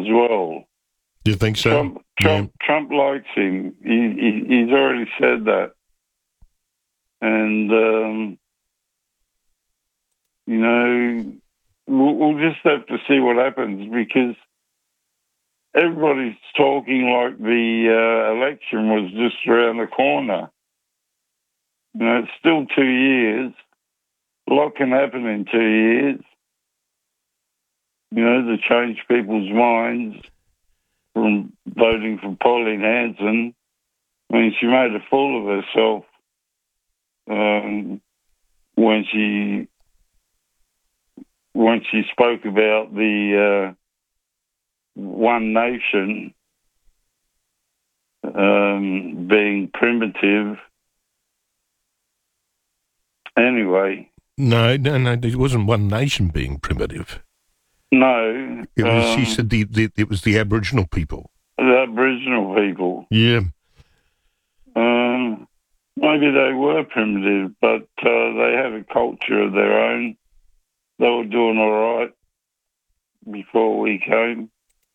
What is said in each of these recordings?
as well. Do you think so? Trump likes him. He's already said that. And, you know, we'll just have to see what happens, because everybody's talking like the election was just around the corner. You know, it's still 2 years. A lot can happen in 2 years. You know, to change people's minds from voting for Pauline Hanson. I mean, she made a fool of herself when she spoke about the One Nation being primitive. Anyway. No, it wasn't One Nation being primitive. No. It was, she said it was the Aboriginal people. The Aboriginal people. Yeah. Maybe they were primitive, but they had a culture of their own. They were doing all right before we came.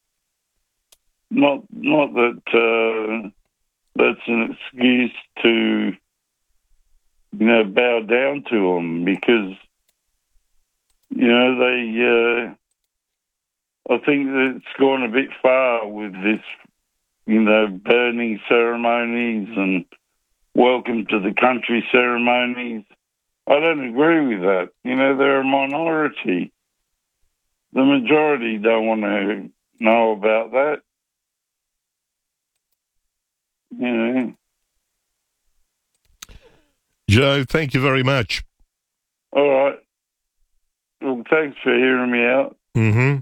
Not that that's an excuse to, you know, bow down to them, because, you know, they. I think that it's gone a bit far with this, you know, burning ceremonies and welcome to the country ceremonies. I don't agree with that. You know, they're a minority. The majority don't want to know about that. You know. Joe, thank you very much. All right. Well, thanks for hearing me out. Mm-hmm.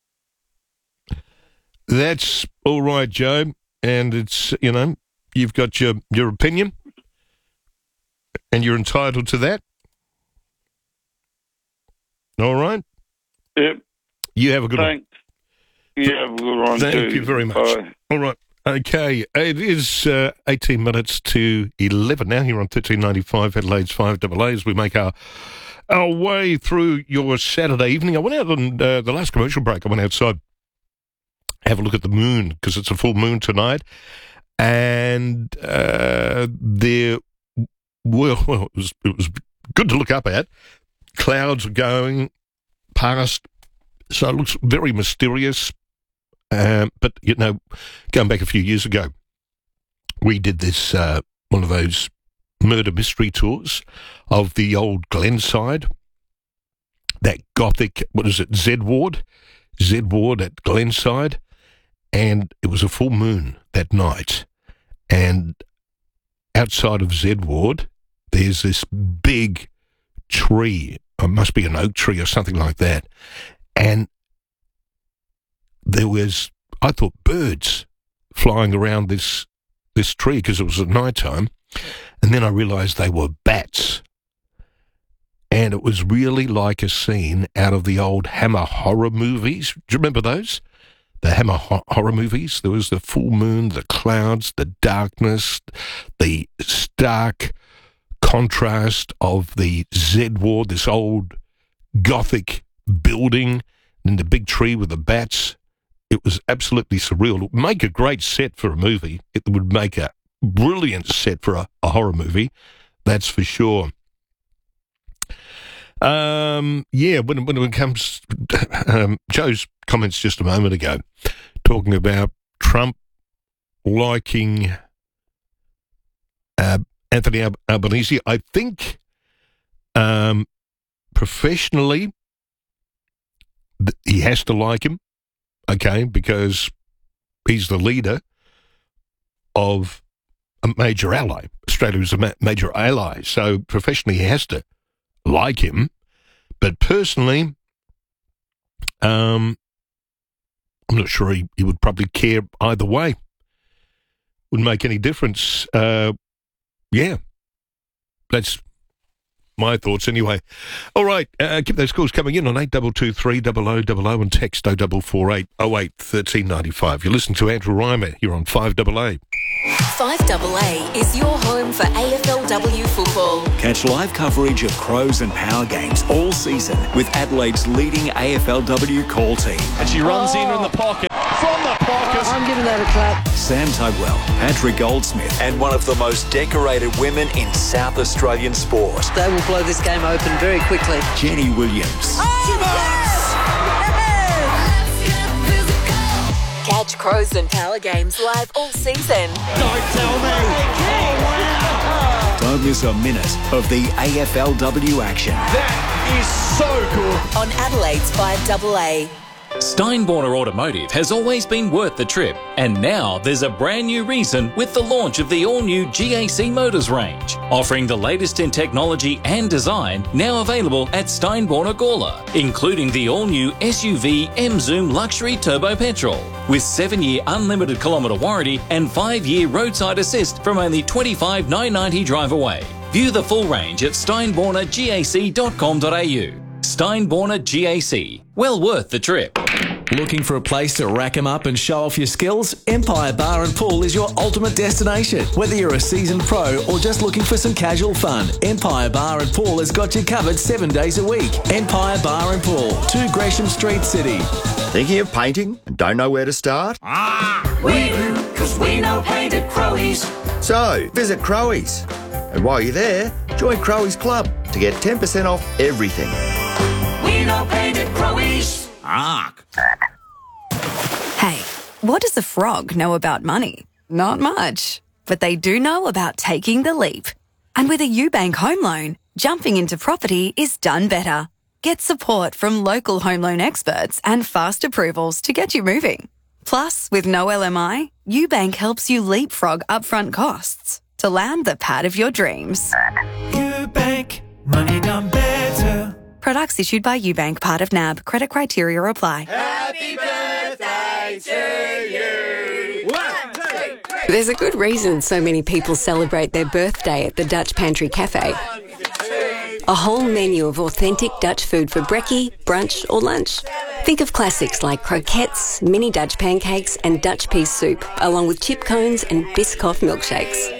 That's all right, Joe. And it's, you know, you've got your opinion, and you're entitled to that. All right? Yep. You have a good one. You have a good one, too. Thank you very much. Bye. All right. Okay. It is 18 minutes to 11 now here on 1395 Adelaide's 5AA as we make our way through your Saturday evening. I went out on the last commercial break. I went outside, have a look at the moon, because it's a full moon tonight. And there were, well, it was good to look up at. Clouds are going past, so it looks very mysterious. But, you know, going back a few years ago, we did this, one of those murder mystery tours of the old Glenside, that gothic, what is it, Z Ward at Glenside. And it was a full moon that night. And outside of Z Ward, there's this big tree. It must be an oak tree or something like that. And there was, I thought, birds flying around this tree because it was at night time. And then I realised they were bats. And it was really like a scene out of the old Hammer horror movies. Do you remember those? The Hammer horror movies. There was the full moon, the clouds, the darkness, the stark contrast of the Z Ward, this old gothic building, and the big tree with the bats. It was absolutely surreal. It would make a great set for a movie. It would make a brilliant set for a horror movie, that's for sure. When it comes, Joe's comments just a moment ago, talking about Trump liking Anthony Albanese, I think professionally he has to like him, okay, because he's the leader of a major ally. Australia is a major ally, so professionally he has to like him, but personally, I'm not sure he would probably care either way. Wouldn't make any difference. That's my thoughts anyway. All right, keep those calls coming in on 8223 0000 and text 0448 08 1395. You listen to Andrew Reimer here on 5AA. 5AA is your home for AFLW football. Catch live coverage of Crows and Power games all season with Adelaide's leading AFLW call team. And she runs in the pocket. Club. Sam Tugwell, Patrick Goldsmith, and one of the most decorated women in South Australian sport, They will blow this game open very quickly. Jenny Williams. Catch Crows and Power Games live all season. Don't tell me. Don't miss a minute of the AFLW action. That is so cool. On Adelaide's 5AA. Steinborner Automotive has always been worth the trip, and now there's a brand new reason with the launch of the all-new GAC Motors range, offering the latest in technology and design, now available at Steinborner Gawler, including the all-new SUV M-Zoom Luxury Turbo Petrol, with 7-year unlimited kilometre warranty and 5-year roadside assist from only $25,990 drive away. View the full range at steinbornergac.com.au. Steinborner GAC. Well worth the trip. Looking for a place to rack 'em up and show off your skills? Empire Bar and Pool is your ultimate destination. Whether you're a seasoned pro or just looking for some casual fun, Empire Bar and Pool has got you covered 7 days a week. Empire Bar and Pool, 2 Gresham Street, City. Thinking of painting and don't know where to start? We do, because we know paint at Crowies. So, visit Crowies. And while you're there, join Crowies Club to get 10% off everything. We know paint at Crowies. Hey, what does a frog know about money? Not much. But they do know about taking the leap. And with a UBank home loan, jumping into property is done better. Get support from local home loan experts and fast approvals to get you moving. Plus, with no LMI, UBank helps you leapfrog upfront costs to land the pad of your dreams. UBank, money done better. Products issued by UBank, part of NAB. Credit criteria apply. Happy birthday to you. 1, 2, 3. There's a good reason so many people celebrate their birthday at the Dutch Pantry Cafe. A whole menu of authentic Dutch food for brekkie, brunch or lunch. Think of classics like croquettes, mini Dutch pancakes and Dutch pea soup, along with chip cones and Biscoff milkshakes.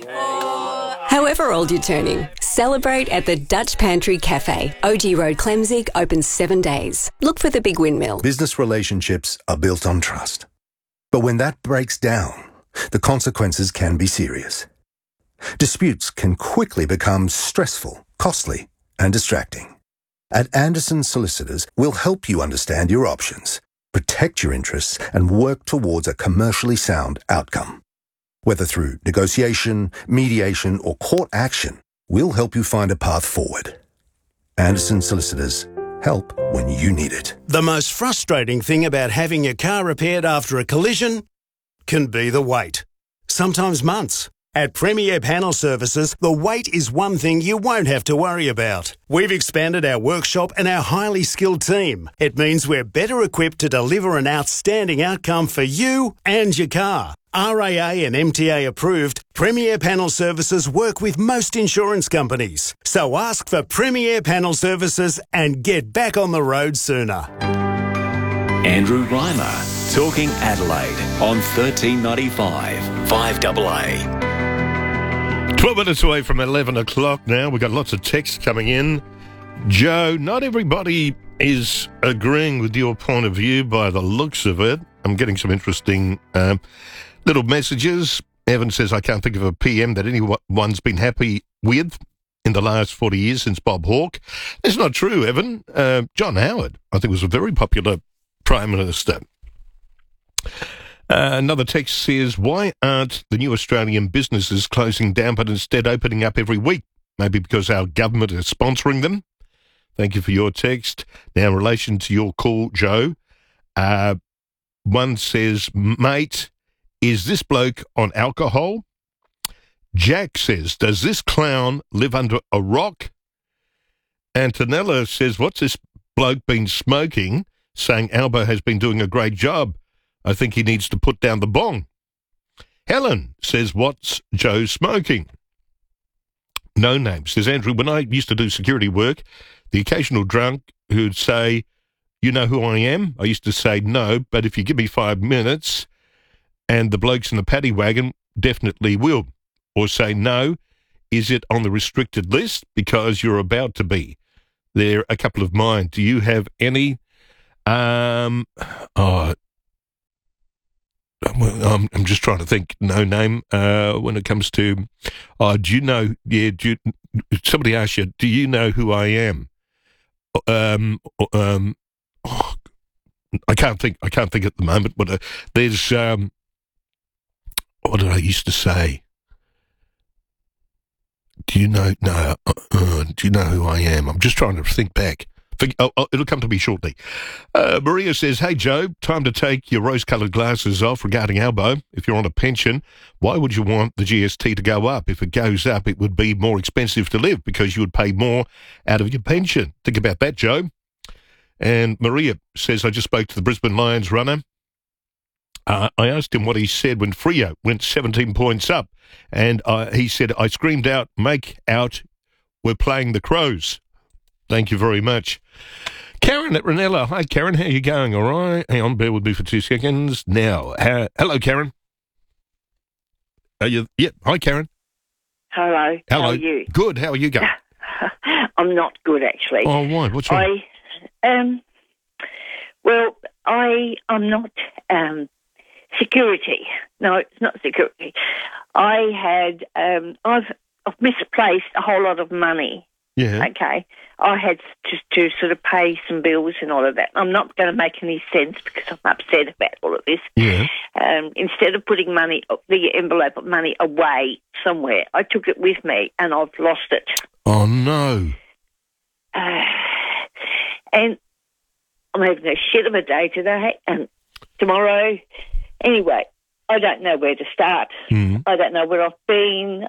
However old you're turning, celebrate at the Dutch Pantry Cafe. OG Road, Clemzig, open 7 days. Look for the big windmill. Business relationships are built on trust. But when that breaks down, the consequences can be serious. Disputes can quickly become stressful, costly, and distracting. At Anderson Solicitors, we'll help you understand your options, protect your interests, and work towards a commercially sound outcome. Whether through negotiation, mediation, or court action, we'll help you find a path forward. Anderson Solicitors, help when you need it. The most frustrating thing about having your car repaired after a collision can be the wait. Sometimes months. At Premier Panel Services, the wait is one thing you won't have to worry about. We've expanded our workshop and our highly skilled team. It means we're better equipped to deliver an outstanding outcome for you and your car. RAA and MTA approved, Premier Panel Services work with most insurance companies. So ask for Premier Panel Services and get back on the road sooner. Andrew Reimer, talking Adelaide on 1395 5AA. 12 minutes away from 11 o'clock now. We've got lots of texts coming in. Joe, not everybody is agreeing with your point of view by the looks of it. I'm getting some interesting little messages. Evan says, I can't think of a PM that anyone's been happy with in the last 40 years since Bob Hawke. That's not true, Evan. John Howard, I think, was a very popular Prime Minister. Another text says, why aren't the new Australian businesses closing down but instead opening up every week? Maybe because our government is sponsoring them. Thank you for your text. Now, in relation to your call, Joe, one says, mate, is this bloke on alcohol? Jack says, does this clown live under a rock? Antonella says, what's this bloke been smoking, saying Albo has been doing a great job? I think he needs to put down the bong. Helen says, what's Joe smoking? No name. Says, Andrew, when I used to do security work, the occasional drunk who'd say, you know who I am? I used to say, no, but if you give me 5 minutes, and the blokes in the paddy wagon definitely will. Or say, no, is it on the restricted list? Because you're about to be. There are a couple of mine. Do you have any? What Well, I'm just trying to think. No name when it comes to. Do you know? Yeah. Somebody asked you. Do you know who I am? I can't think. I can't think at the moment. But there's. What did I used to say? Do you know? No. Do you know who I am? I'm just trying to think back. It'll come to me shortly. Maria says, "Hey, Joe, time to take your rose-coloured glasses off regarding Albo. If you're on a pension, why would you want the GST to go up? If it goes up, it would be more expensive to live because you would pay more out of your pension. Think about that, Joe." And Maria says, "I just spoke to the Brisbane Lions runner. I asked him what he said when Freo went 17 points up. And he said, I screamed out, 'Make out, we're playing the Crows.' Thank you very much." Karen at Ranella. Hi, Karen. How are you going? All right. Hang on. Bear with me for 2 seconds. Now, hello, Karen. Are you? Yep. Hi, Karen. Hello. Hello. How are you? Good. How are you going? I'm not good, actually. Oh, why? What's wrong? I'm not security. No, it's not security. I had, I've misplaced a whole lot of money. Yeah. Okay. I had to sort of pay some bills and all of that. I'm not going to make any sense because I'm upset about all of this. Yeah. Instead of putting the envelope of money away somewhere, I took it with me and I've lost it. Oh, no. And I'm having a shit of a day today and tomorrow. Anyway, I don't know where to start. Mm. I don't know where I've been.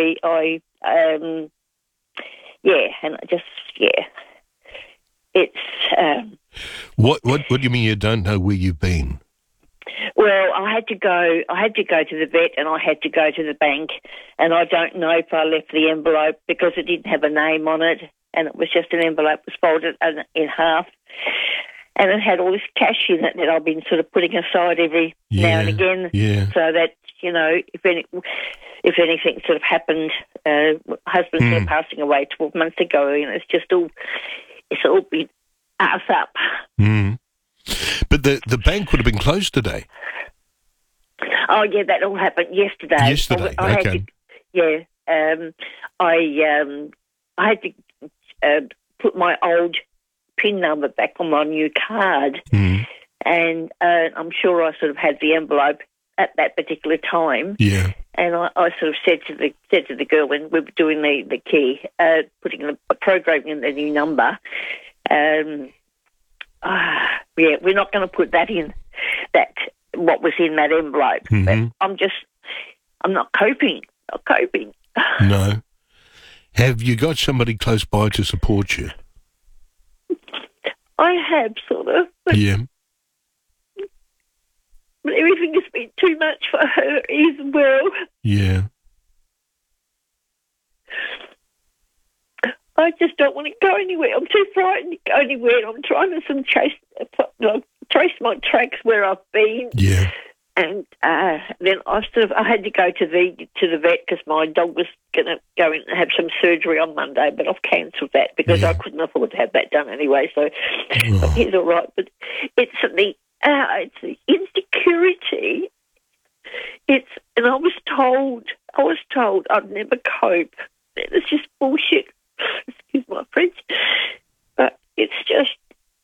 It's. What do you mean you don't know where you've been? Well, I had to go to the vet and I had to go to the bank, and I don't know if I left the envelope because it didn't have a name on it, and it was just an envelope that was folded in half, and it had all this cash in it that I've been sort of putting aside every now and again, so that if anything sort of happened, husband sort of passing away 12 months ago, it's all been ass up. Mm. But the bank would have been closed today. Oh yeah, that all happened yesterday. Yesterday, I had okay. I had to put my old PIN number back on my new card, and I'm sure I sort of had the envelope at that particular time. Yeah. And I sort of said to the girl when we were doing the key, putting the programming in the new number. We're not going to put that in, what was in that envelope. Mm-hmm. But I'm not coping. No. Have you got somebody close by to support you? I have, sort of. But everything has been too much for her as well. Yeah. I just don't want to go anywhere. I'm too frightened to go anywhere. I'm trying to trace my tracks where I've been. Yeah. And then I had to go to the vet because my dog was going to go in and have some surgery on Monday, but I've cancelled that because I couldn't afford to have that done anyway. So he's all right. But it's the insecurity. And I was told I'd never cope. It's just bullshit. Excuse my French, but it's just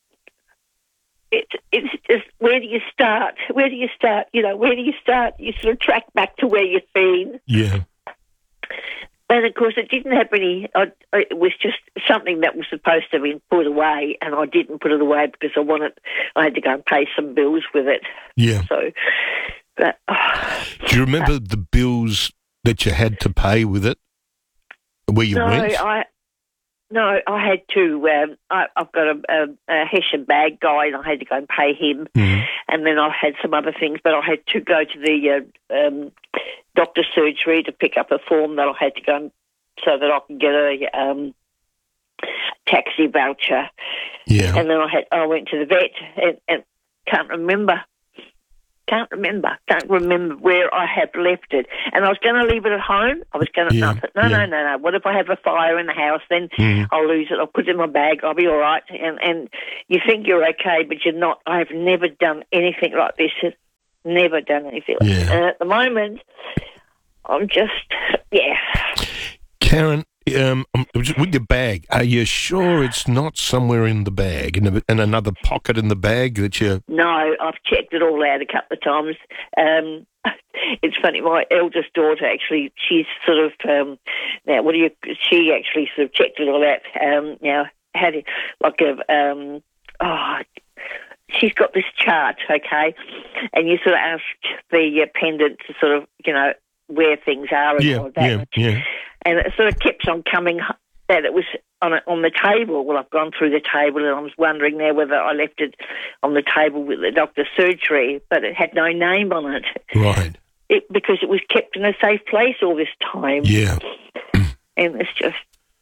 where do you start? Where do you start? You sort of track back to where you've been. Yeah. And of course, it didn't have any. It was just something that was supposed to have been put away, and I didn't put it away because I had to go and pay some bills with it. Yeah. So, but do you remember the bills that you had to pay with it? Where you went? No, I had to. I've got a Hessian bag guy, and I had to go and pay him. Mm. And then I had some other things, but I had to go to the doctor's surgery to pick up a form that I had to go so that I could get a taxi voucher. Yeah. And then I went to the vet and can't remember where I have left it. And I was going to leave it at home. I was going to, no. What if I have a fire in the house? Then I'll lose it. I'll put it in my bag. I'll be all right. And you think you're okay, but you're not. I have never done anything like this. never done anything. Yeah. And at the moment, I'm just, Karen, with your bag, are you sure it's not somewhere in the bag, in another pocket in the bag that you... No, I've checked it all out a couple of times. It's funny, my eldest daughter, actually, she's sort of, she actually sort of checked it all out. Now, she's got this chart, okay, and you sort of ask the pendant to sort of, where things are and all that. Yeah. And it sort of kept on coming that it was on the table. Well, I've gone through the table and I was wondering now whether I left it on the table with the doctor's surgery, but it had no name on it. Right. Because it was kept in a safe place all this time. Yeah. And it's just,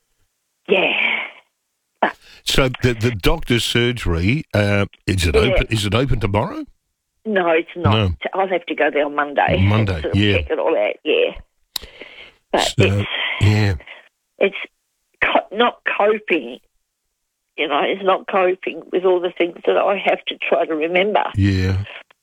So the doctor's surgery, is it open? Is it open tomorrow? No, it's not. No. I'll have to go there on Monday. Monday, and sort of check it all out, But it's not coping. It's not coping with all the things that I have to try to remember. Yeah.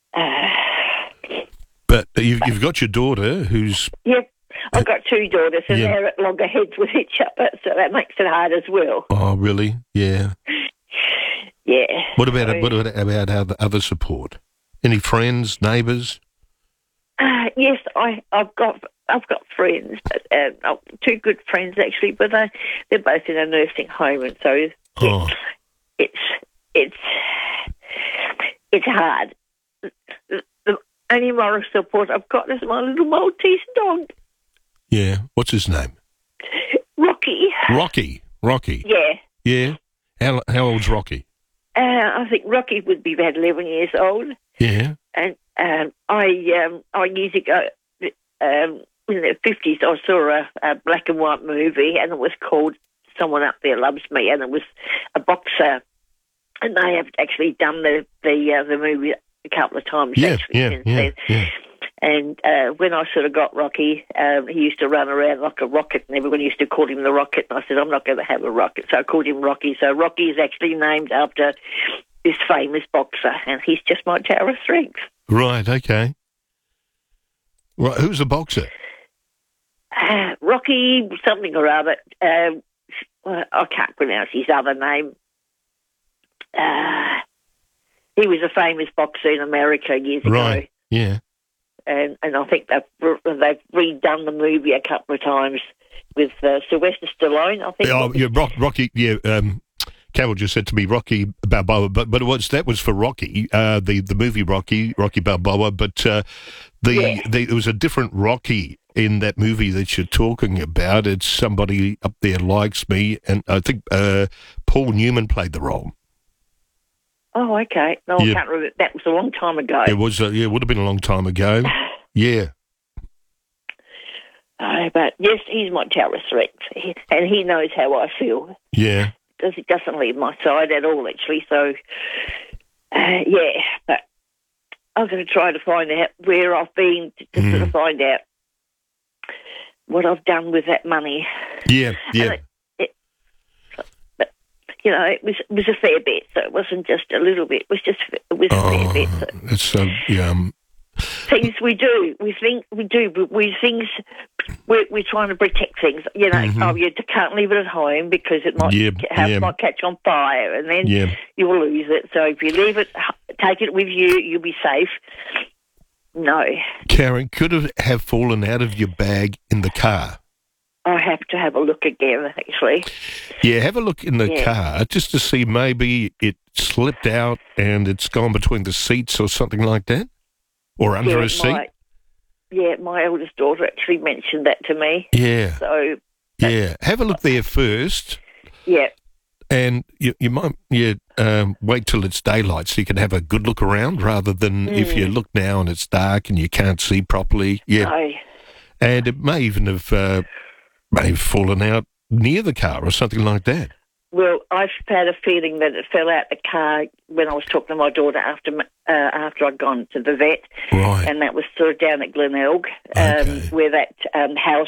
But you've got your daughter who's... Yep. I've got two daughters and they're at loggerheads with each other, so that makes it hard as well. Oh, really? Yeah. Yeah. What about other support? Any friends, neighbours? Yes, I've got friends, two good friends actually, but they're both in a nursing home, and so it's hard. The only moral support I've got is my little Maltese dog. Yeah. What's his name? Rocky. Rocky. Yeah. Yeah. How old's Rocky? I think Rocky would be about 11 years old. Yeah. And I years ago, in the 50s, I saw a black and white movie, and it was called Someone Up There Loves Me, and it was a boxer, and they have actually done the movie a couple of times since then. And when I sort of got Rocky, he used to run around like a rocket, and everyone used to call him the Rocket. And I said, I'm not going to have a rocket, so I called him Rocky. So Rocky is actually named after this famous boxer, and he's just my tower of strength. Right, okay. Right, who's the boxer? Rocky something or other. I can't pronounce his other name. He was a famous boxer in America years ago. Right, yeah. And I think they've redone the movie a couple of times with Sylvester Stallone, I think. Oh, yeah, Rocky, yeah. Carol just said to me Rocky Balboa, but that was for Rocky, the movie Rocky Balboa, but there was a different Rocky in that movie that you're talking about. It's Somebody Up There Likes Me, and I think Paul Newman played the role. Oh, okay. No, I can't remember. That was a long time ago. It was. It would have been a long time ago. Yeah. But yes, he's my tower of strength, and he knows how I feel. Yeah. He doesn't leave my side at all, actually. So, but I'm going to try to find out where I've been to sort of find out what I've done with that money. Yeah. It was a fair bit, so it wasn't just a little bit. It was a fair bit. So. It's things we do. We think we do, but we're trying to protect things. You can't leave it at home because it might might catch on fire, and then you will lose it. So if you leave it, take it with you, you'll be safe. No, Karen, could it have fallen out of your bag in the car? I have to have a look again, actually. Yeah, have a look in the car just to see maybe it slipped out and it's gone between the seats or something like that, or under a seat. My eldest daughter actually mentioned that to me. Yeah. So. Have a look there first. Yeah. And you might wait till it's daylight so you can have a good look around rather than if you look now and it's dark and you can't see properly. Yeah. No. And it may even have fallen out near the car or something like that. Well, I've had a feeling that it fell out the car when I was talking to my daughter after I'd gone to the vet. Right. And that was sort of down at Glenelg, where that house,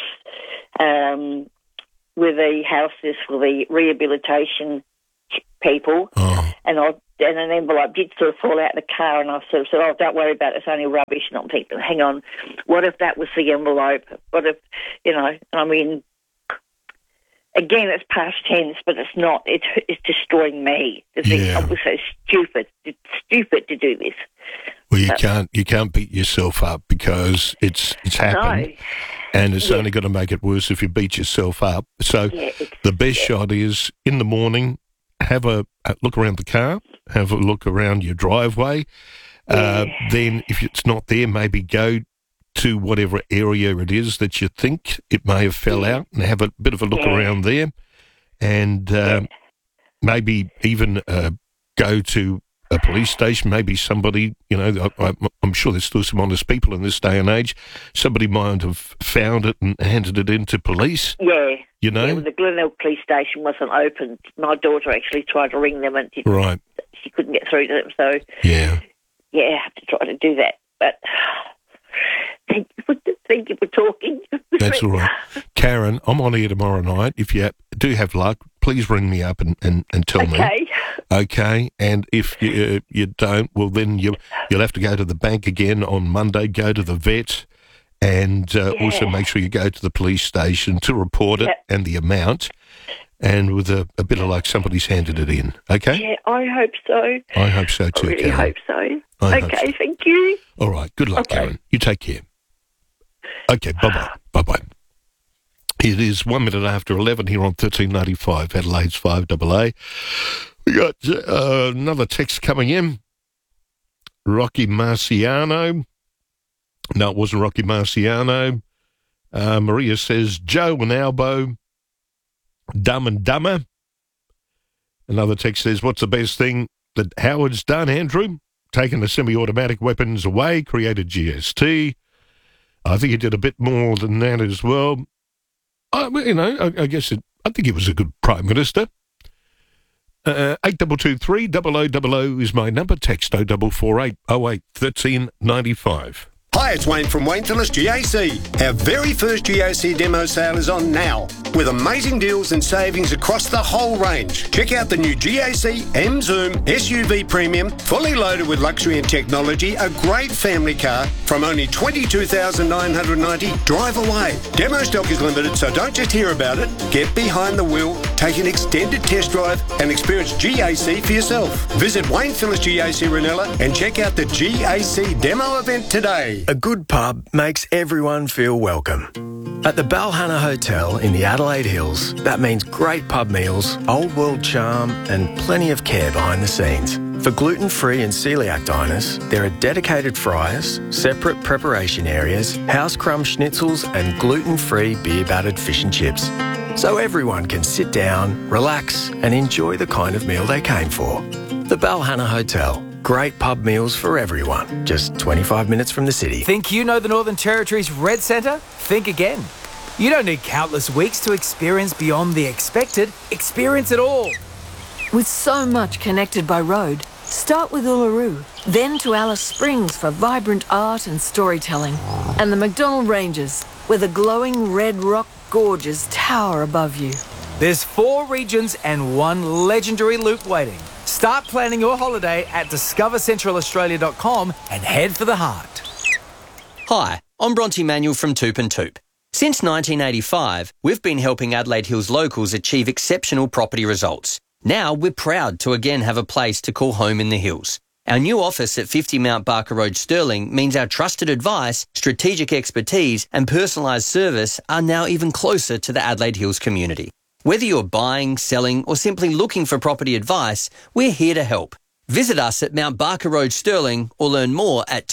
where the house is for the rehabilitation people. Oh. And and an envelope did sort of fall out of the car, and I sort of said, "Oh, don't worry about it. It's only rubbish." And I'm thinking, hang on, what if that was the envelope? What if, I mean, again, it's past tense, but it's not. It's destroying me. I was so stupid. It's stupid to do this. Well, you can't beat yourself up because it's happened. No. And it's only going to make it worse if you beat yourself up. So the best shot is in the morning, have a look around the car, have a look around your driveway. Then if it's not there, maybe go to whatever area it is that you think it may have fell out and have a bit of a look around there. And maybe even go to a police station, maybe somebody, I'm sure there's still some honest people in this day and age. Somebody might have found it and handed it in to police. Yeah. Well, the Glenelg police station wasn't open. My daughter actually tried to ring them and she couldn't get through to them. So, I have to try to do that. But thank you for talking. That's all right. Karen, I'm on here tomorrow night. If you do have luck, please ring me up and tell me. Okay. And if you don't, well, then you'll have to go to the bank again on Monday, go to the vet, and also make sure you go to the police station to report it and the amount. And with a bit of luck, somebody's handed it in. Okay? Yeah, I hope so. I hope so too, I really Karen. hope so. Okay, thank you. All right. Good luck, Karen. You take care. Okay, bye-bye. Bye-bye. It is 1 minute after 11 here on 1395 Adelaide's 5AA. We got another text coming in. Rocky Marciano. No, it wasn't Rocky Marciano. Maria says, Joe and Albo, Dumb and Dumber. Another text says, what's the best thing that Howard's done, Andrew? Taken the semi-automatic weapons away, created GST. I think he did a bit more than that as well. I guess I think he was a good Prime Minister. 8223 0000 is my number. Text 0448 08 1395. Hi, it's Wayne from Wayne Phillips GAC. Our very first GAC demo sale is on now, with amazing deals and savings across the whole range. Check out the new GAC M-Zoom SUV Premium, fully loaded with luxury and technology, a great family car from only $22,990. Drive away. Demo stock is limited, so don't just hear about it. Get behind the wheel, take an extended test drive, and experience GAC for yourself. Visit Wayne Phillips GAC Ranella and check out the GAC demo event today. A good pub makes everyone feel welcome. At the Balhana Hotel in the Adelaide Hills, that means great pub meals, old world charm, and plenty of care behind the scenes. For gluten-free and celiac diners, there are dedicated fryers, separate preparation areas, house crumb schnitzels, and gluten-free beer-battered fish and chips. So everyone can sit down, relax, and enjoy the kind of meal they came for. The Balhana Hotel. Great pub meals for everyone, just 25 minutes from the city. Think you know the Northern Territory's Red Centre? Think again. You don't need countless weeks to experience beyond the expected. Experience it all. With so much connected by road, start with Uluru, then to Alice Springs for vibrant art and storytelling, and the McDonnell Ranges, where the glowing red rock gorges tower above you. There's 4 regions and 1 legendary loop waiting. Start planning your holiday at discovercentralaustralia.com and head for the heart. Hi, I'm Bronte Manuel from Toop and Toop. Since 1985, we've been helping Adelaide Hills locals achieve exceptional property results. Now we're proud to again have a place to call home in the hills. Our new office at 50 Mount Barker Road, Stirling, means our trusted advice, strategic expertise and personalised service are now even closer to the Adelaide Hills community. Whether you're buying, selling or simply looking for property advice, we're here to help. Visit us at Mount Barker Road, Stirling or learn more at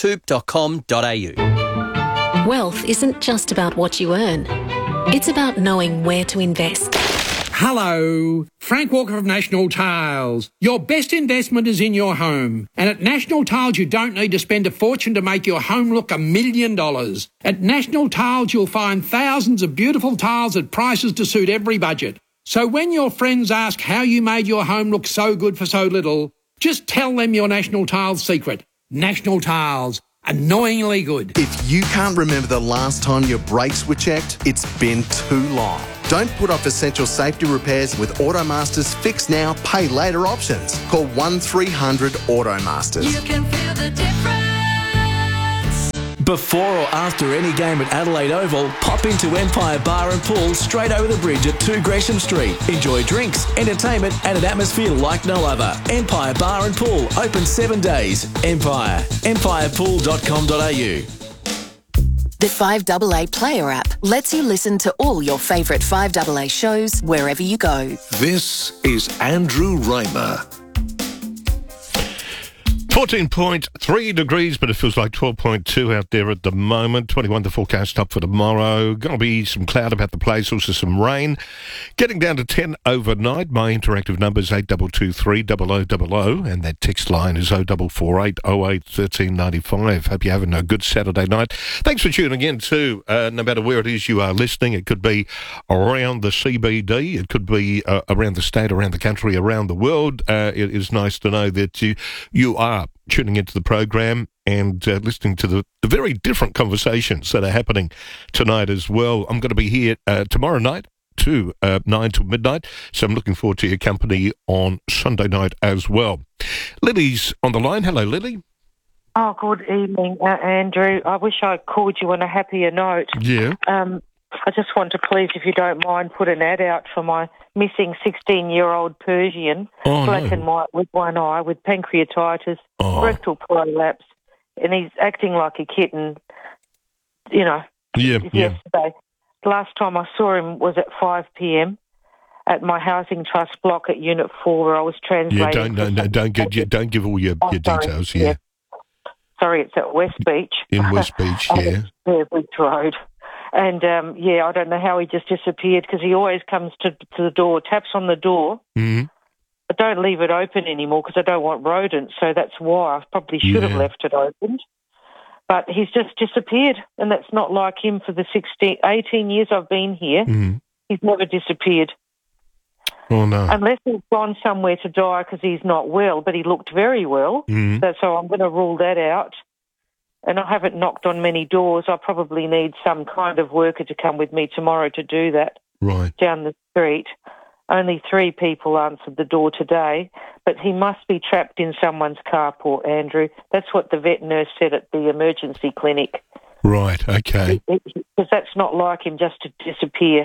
toop.com.au. Wealth isn't just about what you earn. It's about knowing where to invest. Hello, Frank Walker of National Tiles. Your best investment is in your home. And at National Tiles, you don't need to spend a fortune to make your home look $1 million. At National Tiles, you'll find thousands of beautiful tiles at prices to suit every budget. So when your friends ask how you made your home look so good for so little, just tell them your National Tiles secret. National Tiles. Annoyingly good. If you can't remember the last time your brakes were checked, it's been too long. Don't put off essential safety repairs with Automaster's Fix Now, Pay Later options. Call 1300 Automasters. You can feel the difference. Before or after any game at Adelaide Oval, pop into Empire Bar and Pool straight over the bridge at 2 Gresham Street. Enjoy drinks, entertainment and an atmosphere like no other. Empire Bar and Pool, open 7 days. Empire. empirepool.com.au. The 5AA Player app lets you listen to all your favourite 5AA shows wherever you go. This is Andrew Reimer. 14.3 degrees, but it feels like 12.2 out there at the moment. 21 the forecast up for tomorrow. Going to be some cloud about the place, also some rain. Getting down to 10 overnight. My interactive number is 8223 0000, and that text line is 0448 08 1395. Hope you're having a good Saturday night. Thanks for tuning in too. No matter where it is you are listening, it could be around the CBD, it could be around the state, around the country, around the world. It is nice to know that you are tuning into the program and listening to the very different conversations that are happening tonight as well. I'm going to be here tomorrow night to 9 till midnight, so I'm looking forward to your company on Sunday night as well. Lily's on the line. Hello, Lily. Oh, good evening, Andrew. I wish I called you on a happier note. Yeah. I just want to please, if you don't mind, put an ad out for my missing 16-year-old Persian, black and white with one eye, with pancreatitis, rectal prolapse, and he's acting like a kitten, yesterday. Last time I saw him was at 5 p.m. at my housing trust block at Unit 4 where I was translating. Don't give all your details, yeah. Sorry, it's at West Beach. In West Beach, yeah. Beach Road. And, I don't know how he just disappeared because he always comes to the door, taps on the door. Mm-hmm. I don't leave it open anymore because I don't want rodents, so that's why. I probably should have left it opened. But he's just disappeared, and that's not like him for the 18 years I've been here. Mm-hmm. He's never disappeared. Oh, no. Unless he's gone somewhere to die because he's not well, but he looked very well. Mm-hmm. So I'm going to rule that out. And I haven't knocked on many doors. I probably need some kind of worker to come with me tomorrow to do that. Right. Down the street. Only 3 people answered the door today, but he must be trapped in someone's carport, Andrew. That's what the vet nurse said at the emergency clinic. Right, okay. Because that's not like him just to disappear.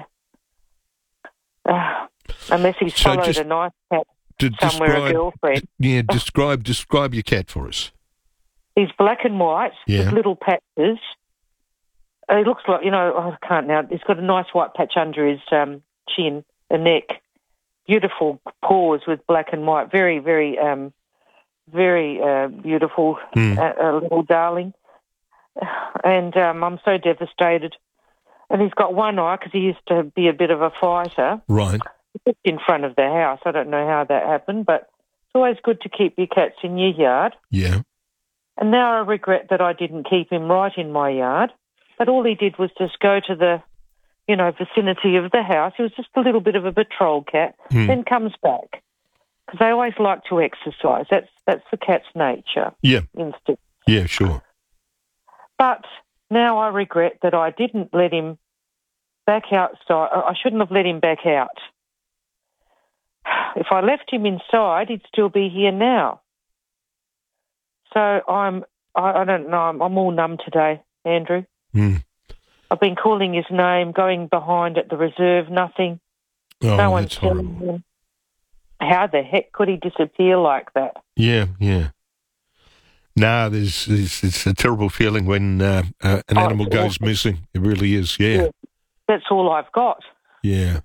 Unless he's followed a nice cat somewhere, a girlfriend. Yeah, describe your cat for us. He's black and white with little patches. He looks like, I can't now. He's got a nice white patch under his chin and neck. Beautiful paws with black and white. Very, very, very beautiful little darling. And I'm so devastated. And he's got one eye because he used to be a bit of a fighter. Right. Just in front of the house. I don't know how that happened, but it's always good to keep your cats in your yard. Yeah. And now I regret that I didn't keep him right in my yard. But all he did was just go to the, vicinity of the house. He was just a little bit of a patrol cat, then comes back. Because they always like to exercise. That's the cat's nature. Yeah. Instinct. Yeah, sure. But now I regret that I didn't let him back outside. I shouldn't have let him back out. If I left him inside, he'd still be here now. So I don't know, I'm all numb today, Andrew. I've been calling his name, going behind at the reserve, nothing. Oh, no one's telling him. How the heck could he disappear like that? Yeah. No, it's a terrible feeling when an animal goes missing. It really is, yeah. That's all I've got. Yeah.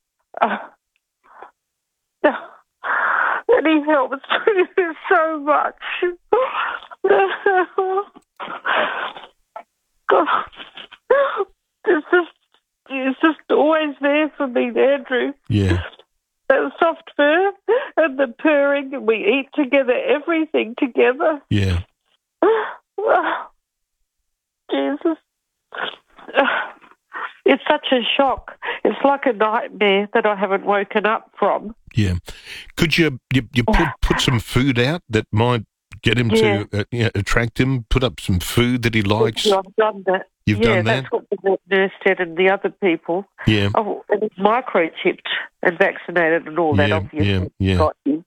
And he helps me so much. God. It's just always there for me, Andrew. Yeah. That soft fur and the purring, and we eat together, everything together. Yeah. Jesus. It's such a shock. It's like a nightmare that I haven't woken up from. Yeah. Could you put some food out that might Get him to attract him, put up some food that he likes. Yeah, I've done that. You've done that? That's what the nurse said and the other people. Yeah. Oh, and it's microchipped and vaccinated and all that, obviously. Yeah. Got you.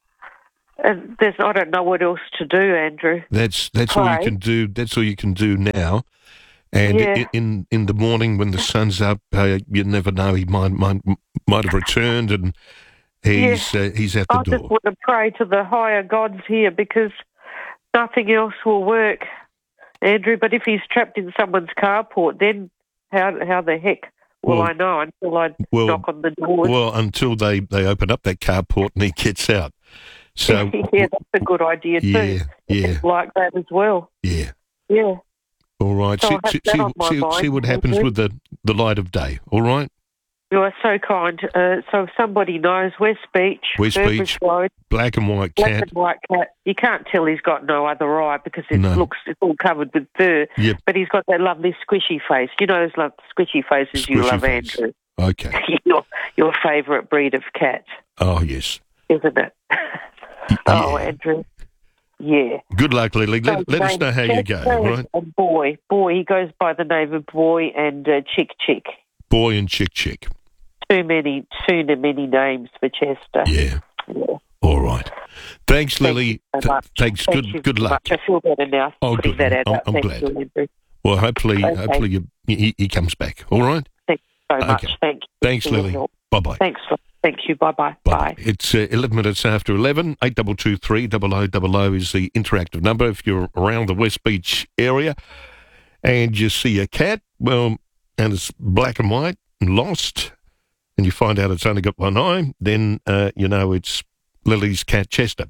And I don't know what else to do, Andrew. That's all you can do. That's all you can do now. And in the morning when the sun's up, you never know. He might have returned, and he's at the door. I just want to pray to the higher gods here because nothing else will work, Andrew. But if he's trapped in someone's carport, then how the heck will I know until I knock on the door? Well, until they open up that carport and he gets out. So yeah, that's a good idea too. Yeah. It's like that as well. Yeah. Yeah. All right. So See what happens with the light of day. All right. You are so kind. So if somebody knows, West Beach, Road, black and white black cat. and white cat. You can't tell he's got no other eye because it's all covered with fur. Yep. But he's got that lovely squishy face. You know those squishy faces you love, Andrew. Okay. Your favourite breed of cat. Oh yes. Isn't it? Oh, Andrew. Yeah. Good luck, Lily. Let us know how you go, all right? And Boy. He goes by the name of Boy and Chick. Boy and Chick. Too many names for Chester. Yeah. All right. Thanks, Lily. Thanks. Good luck. I feel better now. Oh, good. I'm glad. Well, hopefully he comes back. All right? Thanks so much. Thank you. Thanks, Lily. Bye-bye. Thank you. Bye-bye. Bye. It's 11 minutes after 11. 8223 0000 is the interactive number. If you're around the West Beach area and you see a cat, well, and it's black and white and lost, and you find out it's only got one eye, then you know it's Lily's cat Chester.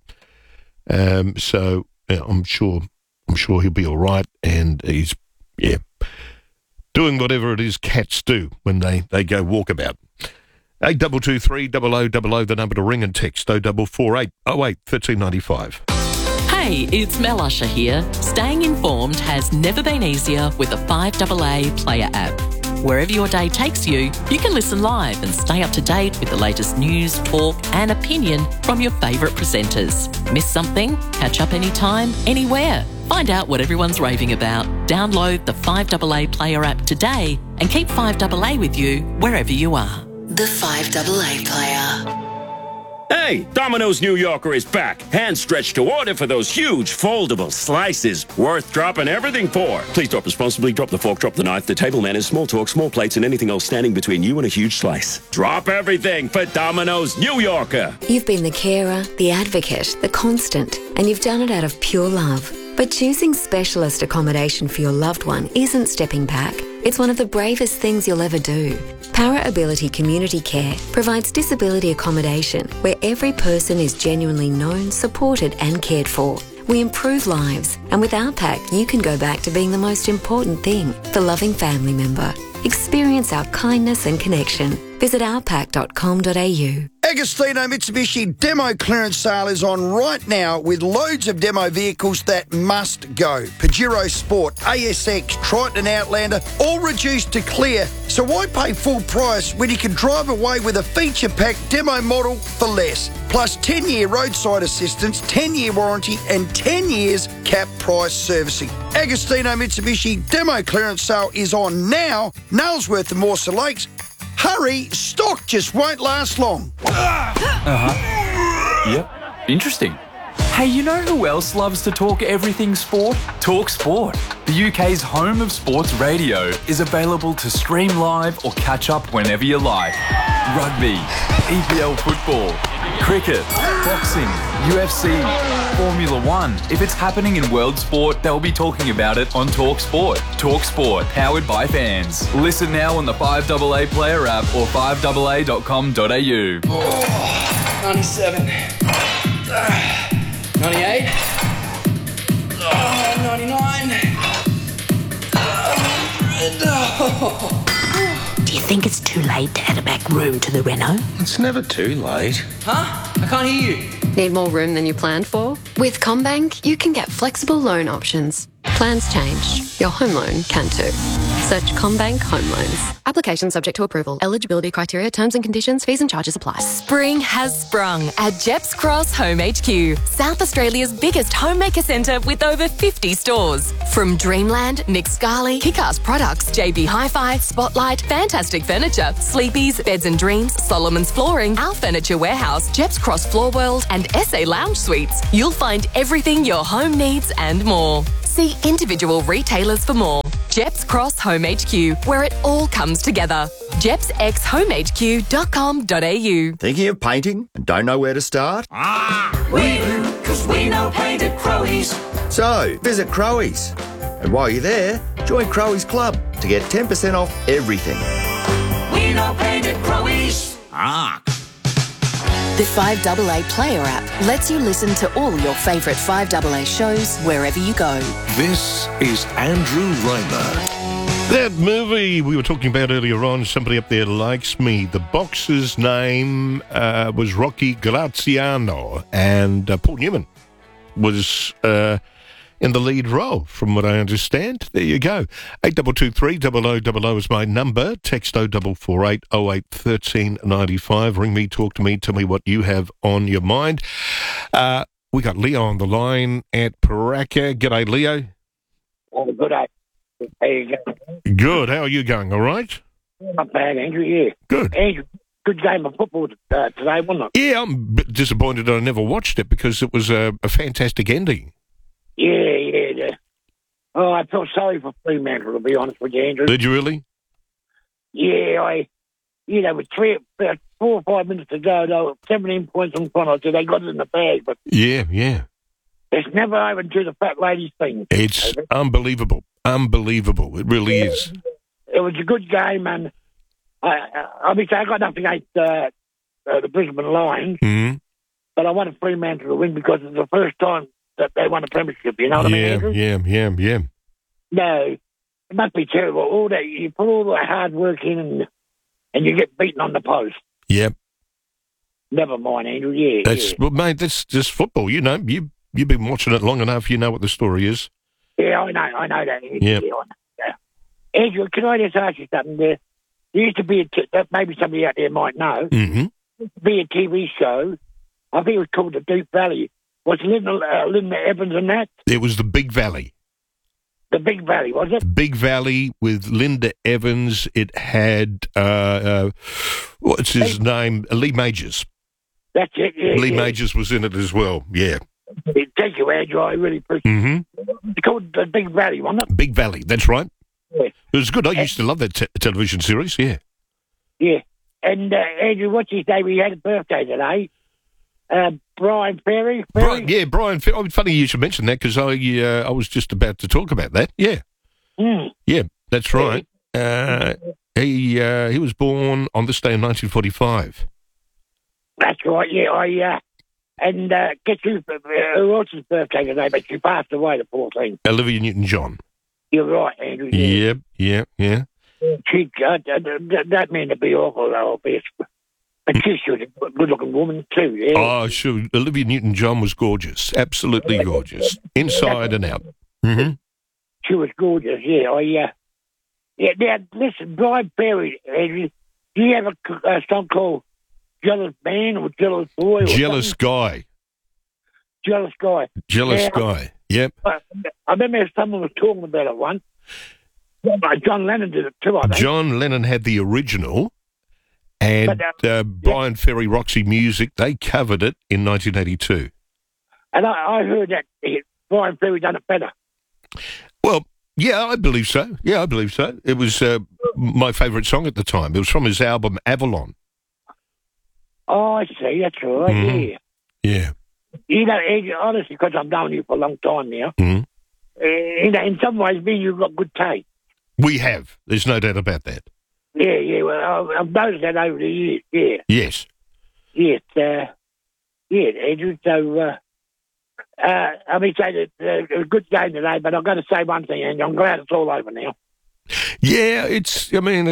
So I'm sure he'll be all right, and he's doing whatever it is cats do when they go walkabout. 8223 0000, the number to ring and text 0448 08 1395. Hey, it's Mel Usher here. Staying informed has never been easier with the 5AA Player app. Wherever your day takes you, you can listen live and stay up to date with the latest news, talk and opinion from your favourite presenters. Miss something? Catch up anytime, anywhere. Find out what everyone's raving about. Download the 5AA Player app today and keep 5AA with you wherever you are. The 5AA Player. Hey, Domino's New Yorker is back. Hand stretched to order for those huge foldable slices. Worth dropping everything for. Please drop responsibly. Drop the fork, drop the knife, the table manners, small talk, small plates, and anything else standing between you and a huge slice. Drop everything for Domino's New Yorker. You've been the carer, the advocate, the constant, and you've done it out of pure love. But choosing specialist accommodation for your loved one isn't stepping back. It's one of the bravest things you'll ever do. Para Ability Community Care provides disability accommodation where every person is genuinely known, supported and cared for. We improve lives, and with our pack you can go back to being the most important thing, the loving family member. Experience our kindness and connection. Visit ourpack.com.au. Agostino Mitsubishi demo clearance sale is on right now with loads of demo vehicles that must go. Pajero Sport, ASX, Triton Outlander, all reduced to clear. So why pay full price when you can drive away with a feature-packed demo model for less? Plus 10-year roadside assistance, 10-year warranty and 10 years cap price servicing. Agostino Mitsubishi demo clearance sale is on now. Nailsworth and Morsa Lakes. Hurry, stock just won't last long. Yep, interesting. Hey, you know who else loves to talk everything sport? Talk Sport. The UK's home of sports radio is available to stream live or catch up whenever you like. Rugby, EPL football, cricket, boxing, UFC, Formula One. If it's happening in world sport, they'll be talking about it on Talk Sport. Talk Sport, powered by fans. Listen now on the 5AA Player app or 5AA.com.au. 97. 98. 99. Do you think it's too late to add a back room to the Renault? It's never too late. Huh? I can't hear you. Need more room than you planned for? With CommBank, you can get flexible loan options. Plans change. your home loan can too. Search CommBank Home Loans. Application subject to approval. Eligibility criteria, terms and conditions, fees and charges apply. Spring has sprung at Jeps Cross Home HQ, South Australia's biggest homemaker centre with over 50 stores. From Dreamland, Nick Scarley, Kick-Ass Products, JB Hi-Fi, Spotlight, Fantastic Furniture, Sleepy's, Beds and Dreams, Solomon's Flooring, Our Furniture Warehouse, Jeps Cross Floor World and SA Lounge Suites. You'll find everything your home needs and more. See individual retailers for more. Jeps Cross Home HQ, where it all comes together. jepsxhomehq.com.au. Thinking of painting and don't know where to start? We do, because we know paint at Crowe's. So, visit Crowe's. And while you're there, join Crowe's Club to get 10% off everything. We know paint at Crowe's. The 5AA Player app lets you listen to all your favourite 5AA shows wherever you go. This is Andrew Reimer. That movie we were talking about earlier on, Somebody Up There Likes Me, the boxer's name was Rocky Graziano, and Paul Newman was in the lead role, from what I understand. There you go. 8223 0000 is my number. Text 0448 08 1395. Ring me, talk to me, tell me what you have on your mind. We got Leo on the line at Paraka. G'day, Leo. Oh, good day. How you going? Good. How are you going? All right? Not bad, Andrew, yeah. Good. Andrew, good game of football today, wasn't it? Yeah, I'm a bit disappointed I never watched it because it was a fantastic ending. Yeah. Oh, I felt sorry for Fremantle, to be honest with you, Andrew. Did you really? Yeah, with about 4 or 5 minutes to go, they were 17 points in front, so they got it in the bag. But yeah. It's never over to the fat ladies thing. It's unbelievable. Unbelievable. It really is. It was a good game, and obviously I got nothing against the Brisbane Lions, but I wanted Fremantle to win because it's the first time that they won a premiership, you know what I mean, Andrew? Yeah. No, it must be terrible. All that you put all the hard work in, and you get beaten on the post. Yep. Never mind, Andrew. Yeah. Well, mate, that's just football. You know, you've been watching it long enough. You know what the story is. Yeah, I know that. Yeah. Andrew, can I just ask you something? There used to be that maybe somebody out there might know. Mm-hmm. Be a TV show. I think it was called The Deep Valley. Was Linda Evans in that? It was The Big Valley. The Big Valley, was it? The Big Valley with Linda Evans. It had, what's his name? Lee Majors. That's it, yeah. Lee Majors was in it as well, yeah. Thank you, Andrew. I really appreciate it. It's called The Big Valley, wasn't it? Big Valley, that's right. Yeah. It was good. I used to love that television series, yeah. Yeah. And, Andrew, what's his name? He had a birthday today. Brian Ferry. Brian Ferry. Oh, funny you should mention that because I was just about to talk about that. Yeah. Yeah, that's right. He was born on this day in 1945. That's right, yeah. And guess who else's birthday today, but she passed away, the poor thing. Olivia Newton-John. You're right, Andrew. Yeah. She, that meant to be awful, though, but she was a good-looking woman, too, yeah. Oh, sure. Olivia Newton-John was gorgeous. Absolutely gorgeous. Inside and out. Mm-hmm. She was gorgeous, yeah. Now, listen, Brian Ferry, Andrew, do you have a song called Jealous Man or Jealous Boy? Or Jealous Guy. Jealous Guy. Jealous Guy, yep. I remember someone was talking about it once. John Lennon did it too, I think. John Lennon had the original, and Brian Ferry, Roxy Music, they covered it in 1982. And I heard that Brian Ferry done it better. Well, yeah, I believe so. It was my favourite song at the time. It was from his album Avalon. Oh, I see. That's right, Yeah. You know, honestly, because I've known you for a long time now, in some ways, me and you've got good taste. We have. There's no doubt about that. Yeah. Well, I've noticed that over the years, yeah. Yes. Yes, Andrew. So, I mean, say that it was a good game today, but I've got to say one thing, Andrew. I'm glad it's all over now. Yeah, it's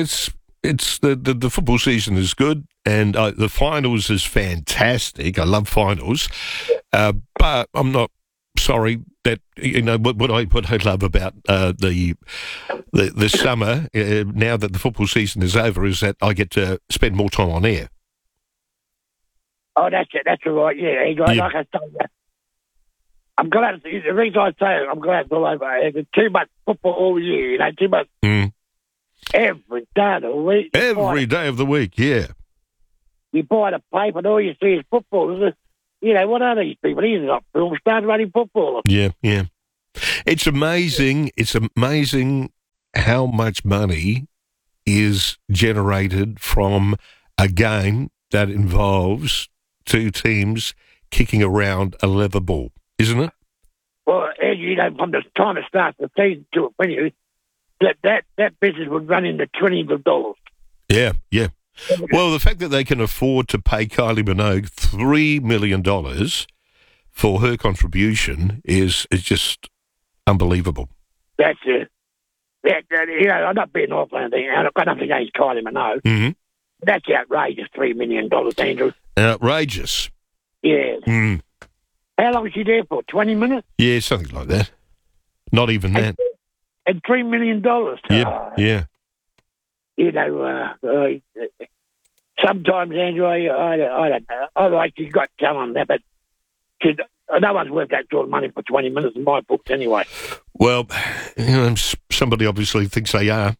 the football season is good, and the finals is fantastic. I love finals, but I'm not sorry that what I love about the summer now that the football season is over is that I get to spend more time on air. Oh, that's it. That's all right. Yeah, like I say, I'm glad. The reason I say I'm glad it's all over. There's too much football all year. Too much every day of the week. Every day of the week, yeah. You buy the paper and all you see is football. What are these people? These are not film stars running football. Yeah. It's amazing. It's amazing how much money is generated from a game that involves two teams kicking around a leather ball, isn't it? Well, from the time it starts the season to it finishes, that business would run into $20 of dollars. Yeah. Well, the fact that they can afford to pay Kylie Minogue $3 million for her contribution is just unbelievable. That's it. I'm not being awful or anything. I've got nothing against Kylie Minogue. Mm-hmm. That's outrageous, $3 million, Andrew. Outrageous. Yeah. How long was she there for? 20 minutes? Yeah, something like that. Not even that. And $3 million. Yeah. Sometimes, Andrew, I don't know. I like you got talent there, but no one's worth that sort of money for 20 minutes in my books anyway. Well, somebody obviously thinks they are.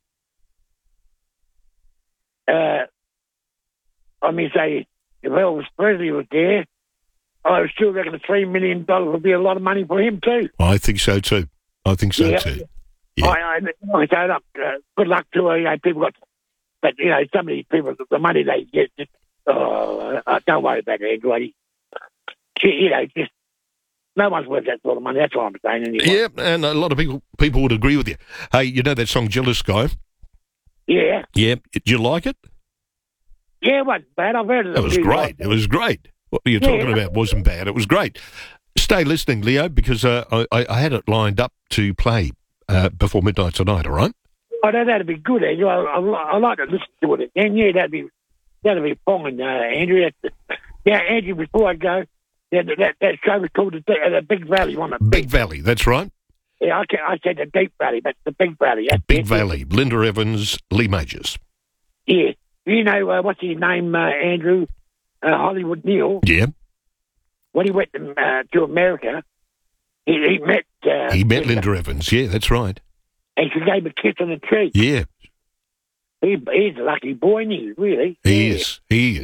Say, if Elvis Presley was there, I still reckon the $3 million would be a lot of money for him too. I think so too. too. Yeah. I say, good luck to people got, but some of these people, the money they get, don't worry about it, Andrew. Just no one's worth that sort of money. That's what I'm saying. Anyway. Yeah, and a lot of people would agree with you. Hey, you know that song "Jealous Guy"? Yeah. Yeah. Did you like it? Yeah, it wasn't bad. I've heard it. It was great. It was great. What are you talking about? It wasn't bad. It was great. Stay listening, Leo, because I had it lined up to play before midnight tonight. All right. Oh, that'd be good, Andrew. I like to listen to it again. Yeah, that'd be fine, Andrew. Andrew. Before I go, that show was called the Big Valley, wasn't it? Big Valley. That's right. Yeah, I said the Deep Valley, but the Big Valley. The Big Valley. Linda Evans, Lee Majors. Yeah. What's his name, Andrew? Hollywood Neil. Yeah. When he went to America, he met... he met Linda Evans, yeah, that's right. And she gave him a kiss on the cheek. Yeah. He's a lucky boy, isn't he, really? He is.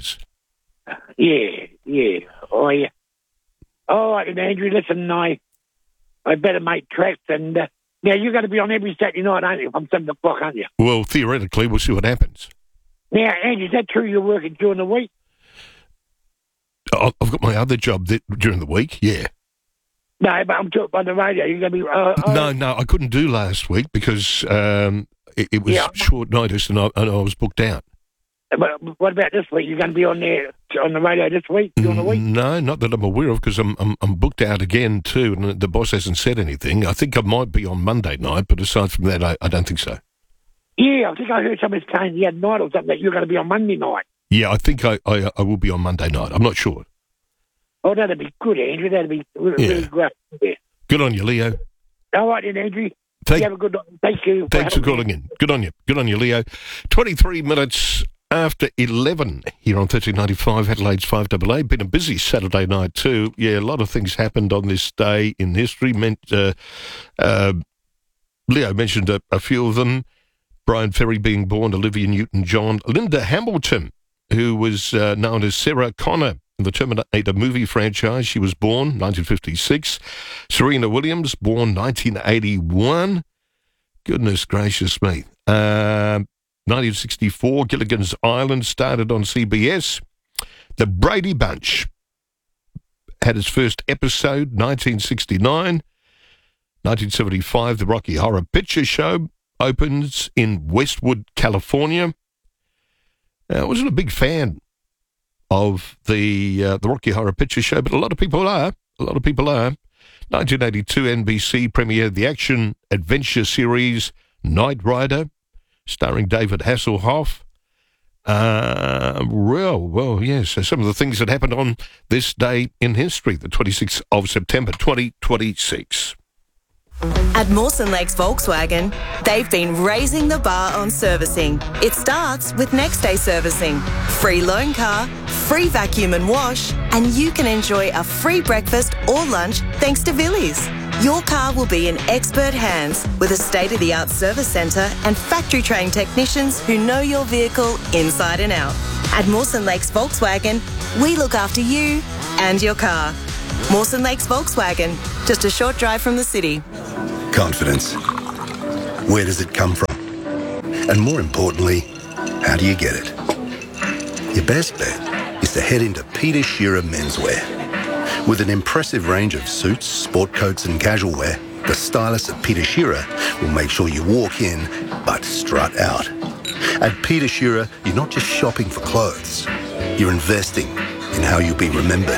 Yeah. Oh, yeah. All right, and Andrew, listen, I better make tracks, and now you're going to be on every Saturday night, aren't you, from 7 o'clock, aren't you? Well, theoretically, we'll see what happens. Now, Andrew, is that true you're working during the week? I've got my other job during the week, yeah. No, but I'm talking on the radio. You're going to be... No, I couldn't do last week because it was short notice and I was booked out. But what about this week? You're going to be on the radio this week, during the week? No, not that I'm aware of, because I'm booked out again too, and the boss hasn't said anything. I think I might be on Monday night, but aside from that, I don't think so. Yeah, I think I heard somebody saying the other night or something that you're going to be on Monday night. Yeah, I think I will be on Monday night. I'm not sure. Oh, that'd be good, Andrew. That'd be really great. Yeah. Good on you, Leo. All right then, Andrew. You have a good night. Thank you. Thanks for calling in. Good on you, Leo. 23 minutes after 11 here on 1395 Adelaide's 5AA. Been a busy Saturday night too. Yeah, a lot of things happened on this day in history. Leo mentioned a few of them. Brian Ferry being born, Olivia Newton-John, Linda Hamilton, who was known as Sarah Connor in the Terminator movie franchise. She was born 1956. Serena Williams, born 1981. Goodness gracious me. 1964, Gilligan's Island started on CBS. The Brady Bunch had its first episode, 1969. 1975, The Rocky Horror Picture Show opens in Westwood, California. I wasn't a big fan of the Rocky Horror Picture Show, but a lot of people are. 1982, NBC premiered the action-adventure series Knight Rider, starring David Hasselhoff. Well, yes. So some of the things that happened on this day in history, the 26th of September, 2026. At Mawson Lakes Volkswagen, they've been raising the bar on servicing. It starts with next day servicing, free loan car, free vacuum and wash, and you can enjoy a free breakfast or lunch thanks to Villiers. Your car will be in expert hands with a state-of-the-art service centre and factory-trained technicians who know your vehicle inside and out. At Mawson Lakes Volkswagen, we look after you and your car. Mawson Lakes Volkswagen, just a short drive from the city. Confidence. Where does it come from? And more importantly, how do you get it? Your best bet is to head into Peter Shearer Menswear. With an impressive range of suits, sport coats and casual wear, the stylists at Peter Shearer will make sure you walk in but strut out. At Peter Shearer, you're not just shopping for clothes, you're investing in how you'll be remembered.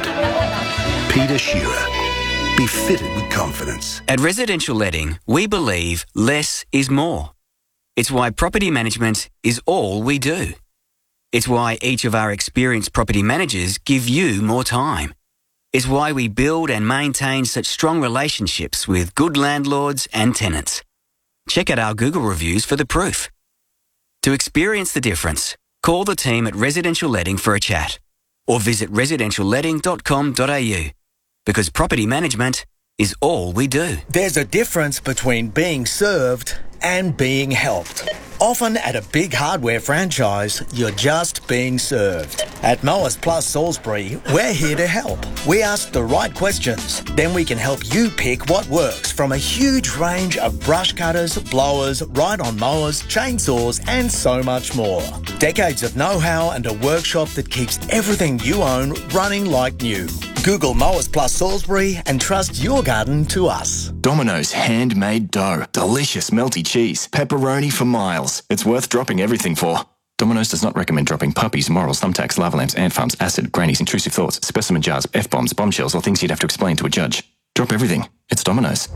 Peter Shearer. Be fitted with confidence. At Residential Letting, we believe less is more. It's why property management is all we do. It's why each of our experienced property managers give you more time. It's why we build and maintain such strong relationships with good landlords and tenants. Check out our Google reviews for the proof. To experience the difference, call the team at Residential Letting for a chat or visit residentialletting.com.au. Because property management is all we do. There's a difference between being served and being helped. Often at a big hardware franchise, you're just being served. At Mowers Plus Salisbury, we're here to help. We ask the right questions, then we can help you pick what works from a huge range of brush cutters, blowers, ride-on mowers, chainsaws and so much more. Decades of know-how and a workshop that keeps everything you own running like new. Google Mowers Plus Salisbury and trust your garden to us. Domino's handmade dough. Delicious melty cheese. Pepperoni for miles. It's worth dropping everything for. Domino's does not recommend dropping puppies, morals, thumbtacks, lava lamps, ant farms, acid, grannies, intrusive thoughts, specimen jars, F-bombs, bombshells, or things you'd have to explain to a judge. Drop everything. It's Domino's.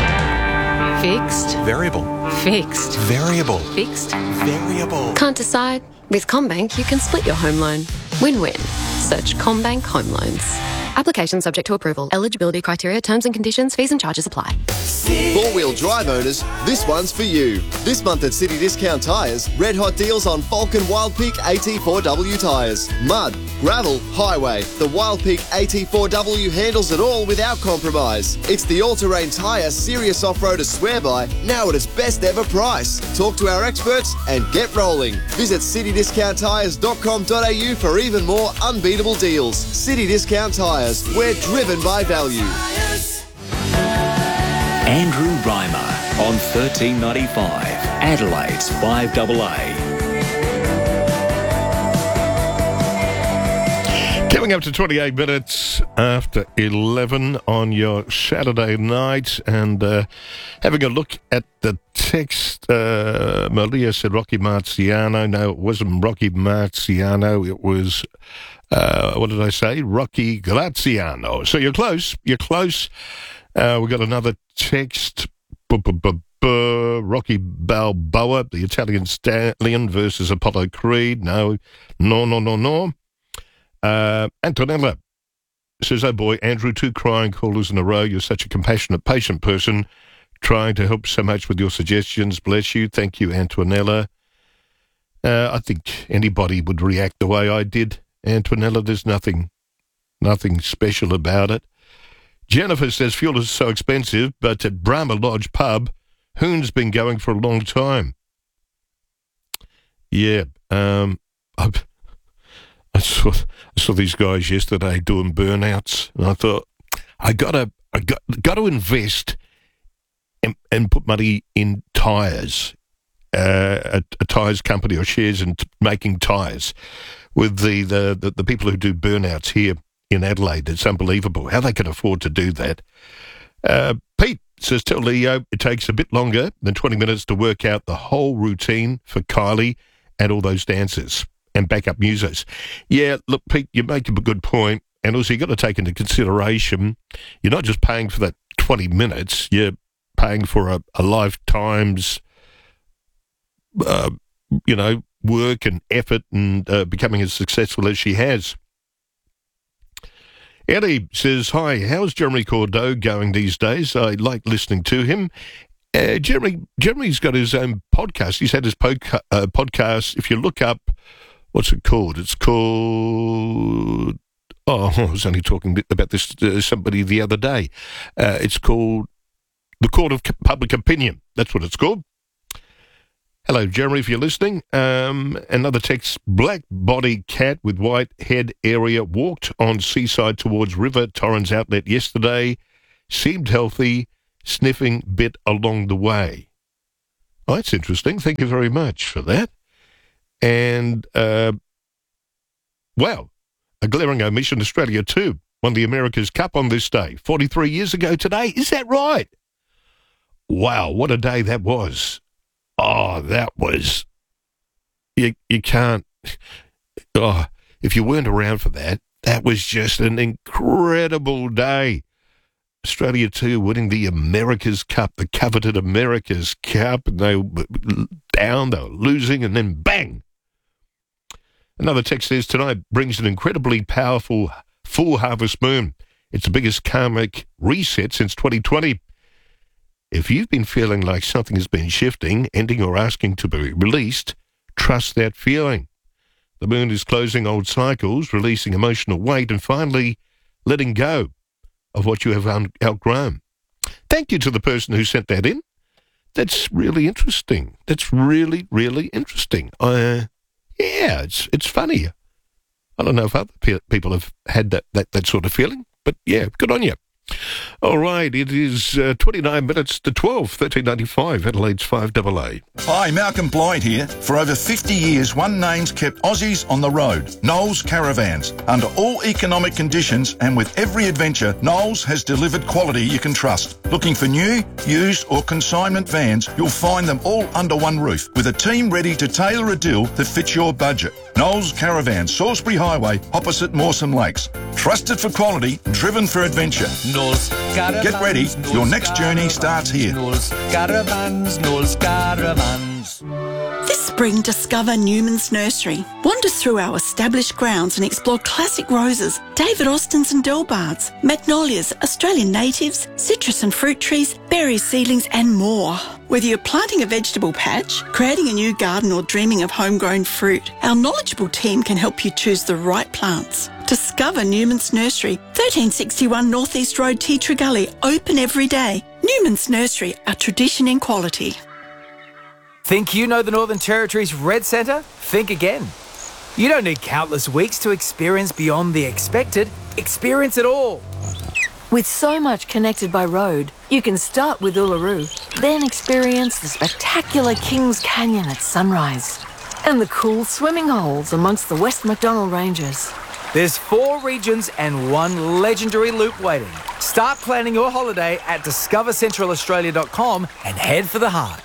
Fixed. Variable. Fixed. Variable. Fixed. Variable. Can't decide? With CommBank, you can split your home loan. Win-win. Search CommBank Home Loans. Application subject to approval. Eligibility criteria, terms and conditions, fees and charges apply. Four-wheel drive owners, this one's for you. This month at City Discount Tyres, red hot deals on Falcon Wild Peak AT4W tyres. Mud, gravel, highway. The Wild Peak AT4W handles it all without compromise. It's the all-terrain tyre serious off-roader swear by, now at its best ever price. Talk to our experts and get rolling. Visit citydiscounttyres.com.au for even more unbeatable deals. City Discount Tyres. We're driven by value. Andrew Reimer on 1395, Adelaide's 5AA. Coming up to 28 minutes after 11 on your Saturday night, and having a look at the text. Malia said Rocky Marciano. No, it wasn't Rocky Marciano. It was, what did I say? Rocky Graziano. So you're close. You're close. We got another text. Rocky Balboa, the Italian stallion versus Apollo Creed. No. Antonella says, oh boy, Andrew, 2 crying callers in a row. You're such a compassionate, patient person, trying to help so much with your suggestions. Bless you. Thank you, Antonella. I think anybody would react the way I did, Antonella. There's nothing special about it. Jennifer says, fuel is so expensive, but at Brahma Lodge Pub, Hoon's been going for a long time. Yeah, I saw these guys yesterday doing burnouts, and I thought, I got to invest and put money in tyres, a tyres company or shares in making tyres with the people who do burnouts here in Adelaide. It's unbelievable how they can afford to do that. Pete says, tell Leo it takes a bit longer than 20 minutes to work out the whole routine for Kylie and all those dancers and backup musos. Yeah, look, Pete, you make a good point. And also, you've got to take into consideration, you're not just paying for that 20 minutes, you're paying for a lifetime's, work and effort and becoming as successful as she has. Eddie says, hi, how's Jeremy Cordeaux going these days? I like listening to him. Jeremy's got his own podcast. He's had his podcast. If you look up, what's it called? It's called... Oh, I was only talking about this to somebody the other day. It's called The Court of Public Opinion. That's what it's called. Hello, Jeremy, if you're listening. Another text. Black body cat with white head area walked on seaside towards River Torrens Outlet yesterday. Seemed healthy, sniffing bit along the way. Oh, that's interesting. Thank you very much for that. And, well, a glaring omission. Australia, too, won the America's Cup on this day, 43 years ago today. Is that right? Wow, what a day that was. Oh, that was... You can't... Oh, if you weren't around for that, that was just an incredible day. Australia, too, winning the America's Cup, the coveted America's Cup, and they were down, they were losing, and then bang! Another text says, tonight brings an incredibly powerful full harvest moon. It's the biggest karmic reset since 2020. If you've been feeling like something has been shifting, ending, or asking to be released, trust that feeling. The moon is closing old cycles, releasing emotional weight, and finally letting go of what you have outgrown. Thank you to the person who sent that in. That's really interesting. That's really, really interesting. Yeah, it's funny. I don't know if other people have had that sort of feeling, but yeah, good on you. All right, it is 29 minutes to 12, 1395, Adelaide's 5AA. Hi, Malcolm Blythe here. For over 50 years, one name's kept Aussies on the road, Knowles Caravans. Under all economic conditions and with every adventure, Knowles has delivered quality you can trust. Looking for new, used or consignment vans, you'll find them all under one roof, with a team ready to tailor a deal that fits your budget. Knowles Caravans, Salisbury Highway, opposite Mawson Lakes. Trusted for quality, driven for adventure. Knowles Caravans. Get ready, your next journey starts here. Knowles Caravans, Knowles Caravans. This spring, discover Newman's Nursery. Wander through our established grounds and explore classic roses, David Austins and Delbards, magnolias, Australian natives, citrus and fruit trees, berries, seedlings and more. Whether you're planting a vegetable patch, creating a new garden or dreaming of homegrown fruit, our knowledgeable team can help you choose the right plants. Discover Newman's Nursery, 1361 North East Road, Tea Gully, open every day. Newman's Nursery, a tradition in quality. Think you know the Northern Territory's Red Centre? Think again. You don't need countless weeks to experience beyond the expected. Experience it all. With so much connected by road, you can start with Uluru, then experience the spectacular Kings Canyon at sunrise and the cool swimming holes amongst the West MacDonnell Ranges. There's 4 regions and 1 legendary loop waiting. Start planning your holiday at discovercentralaustralia.com and head for the heart.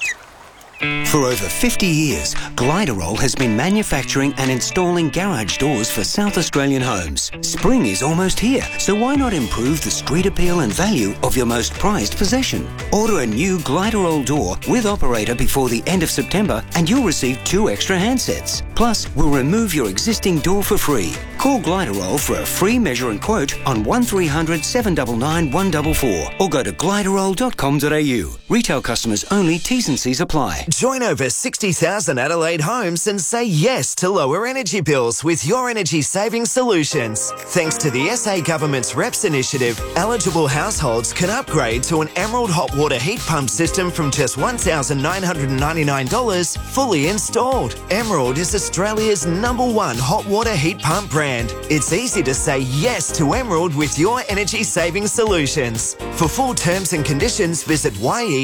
For over 50 years, Gliderol has been manufacturing and installing garage doors for South Australian homes. Spring is almost here, so why not improve the street appeal and value of your most prized possession? Order a new Gliderol door with operator before the end of September and you'll receive 2 extra handsets. Plus, we'll remove your existing door for free. Call Gliderol for a free measure and quote on 1300 799 144 or go to gliderol.com.au. Retail customers only, T's and C's apply. Join over 60,000 Adelaide homes and say yes to lower energy bills with Your Energy Saving Solutions. Thanks to the SA Government's REPS initiative, eligible households can upgrade to an Emerald hot water heat pump system from just $1,999 fully installed. Emerald is Australia's #1 hot water heat pump brand. It's easy to say yes to Emerald with Your Energy Saving Solutions. For full terms and conditions, visit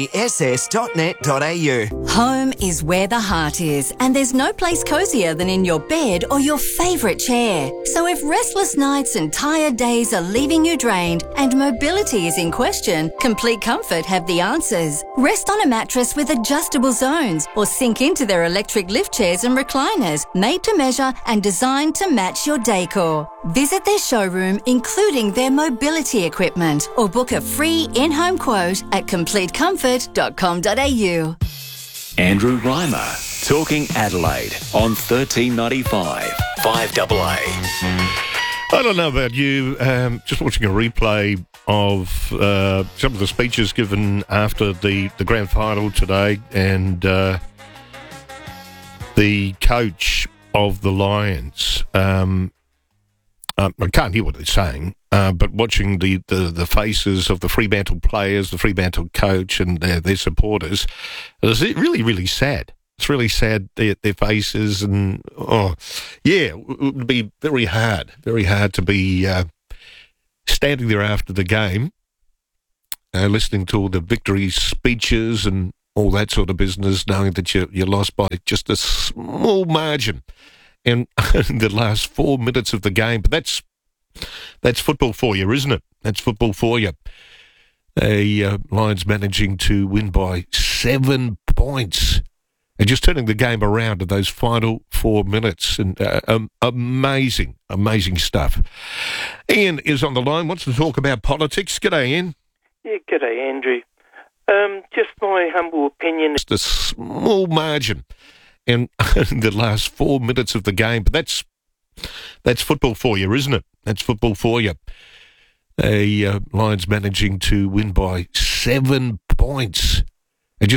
yess.net.au. Home is where the heart is, and there's no place cozier than in your bed or your favourite chair. So if restless nights and tired days are leaving you drained and mobility is in question, Complete Comfort have the answers. Rest on a mattress with adjustable zones or sink into their electric lift chairs and recliners, made to measure and designed to match your decor. Visit their showroom, including their mobility equipment, or book a free in-home quote at completecomfort.com.au. Andrew Reimer, Talking Adelaide on 1395 5AA. I don't know about you, just watching a replay of some of the speeches given after the grand final today, and the coach of the Lions, I can't hear what they're saying, but watching the faces of the Fremantle players, the Fremantle coach and their supporters, it's really, really sad. It's really sad, their faces, and, it would be very hard to be standing there after the game, listening to all the victory speeches and all that sort of business, knowing that you lost by just a small margin in the last 4 minutes of the game. But that's football for you, isn't it? That's football for you. Lions managing to win by 7 points. And just turning the game around in those final 4 minutes. And amazing stuff. Ian is on the line, wants to talk about politics. G'day, Ian. Yeah, g'day, Andrew. Just my humble opinion. Just a small margin in the last 4 minutes of the game. But that's football for you, isn't it? That's football for you. Lions managing to win by 7 points.